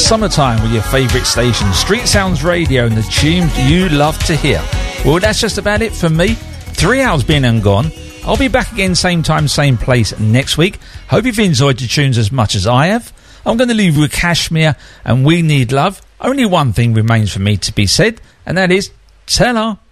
summertime with your favourite station, Street Sounds Radio, and the tunes you love to hear. Well, that's just about it for me. 3 hours been and gone. I'll be back again same time, same place next week. Hope you've enjoyed the tunes as much as I have. I'm going to leave you with Kashmir and We Need Love. Only one thing remains for me to be said, and that is, ta-ra.